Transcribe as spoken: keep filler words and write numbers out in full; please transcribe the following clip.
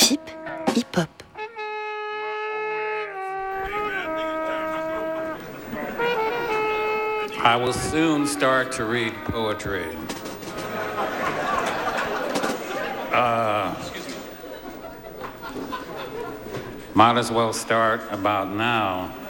Chip hip-hop. I will soon start to read poetry. Uh, might as well start about now.